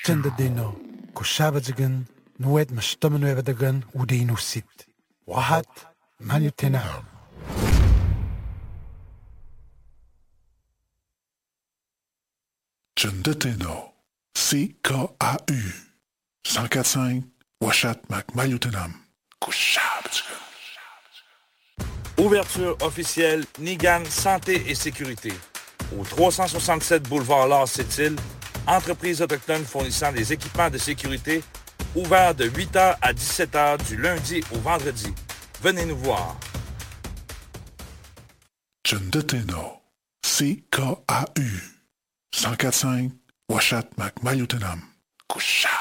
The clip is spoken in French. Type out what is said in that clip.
Tjendadino, Kushabadzagan, Nuet Mashtamanevadagan, Udinu Sit. Wahat, Manutena. Tjendadino, CKAU, 104.5, Washat Macmayutenam, Kushabadzagan. Ouverture officielle Nigan Santé et Sécurité. Au 367 boulevard Lars Sept-Îles, entreprise autochtone fournissant des équipements de sécurité, ouvert de 8h à 17h du lundi au vendredi. Venez nous voir. Tjendeteno, CKAU, 104.5, Washat Macmayutenam, Kusha.